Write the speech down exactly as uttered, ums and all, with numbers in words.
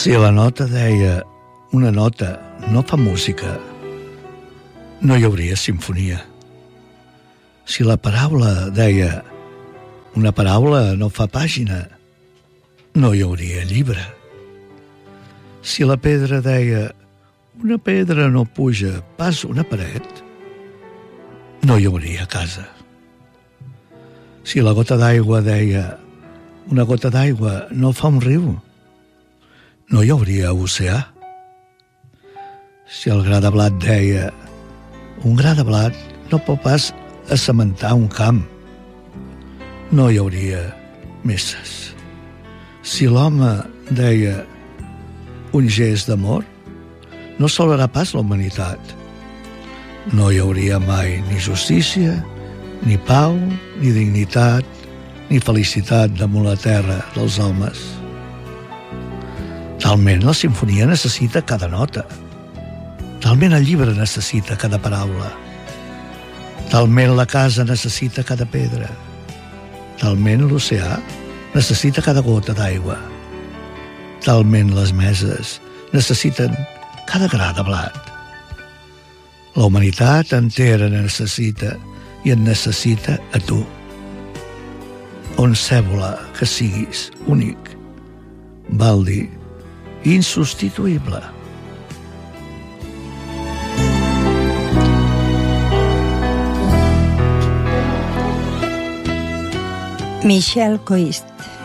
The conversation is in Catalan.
Si la nota deia una nota no fa música, no hi hauria simfonia. Si la paraula deia una paraula no fa pàgina, no hi hauria llibre. Si la pedra deia una pedra no puja pas una paret, no hi hauria casa. Si la gota d'aigua deia una gota d'aigua no fa un riu, no hi hauria oceà. Si el gra de blat deia un gra de blat no pot pas assementar un camp, no hi hauria messes. Si l'home deia un gest d'amor, no salvarà pas la humanitat. No hi hauria mai ni justícia, ni pau, ni dignitat, ni felicitat damunt la terra dels homes. Talment la simfonia necessita cada nota. Talment el llibre necessita cada paraula. Talment la casa necessita cada pedra. Talment l'oceà necessita cada gota d'aigua. Talment les meses necessiten cada gra de blat. La humanitat entera necessita i et necessita a tu. On sèbola que siguis únic, val dir insubstituïble. Michel Coist.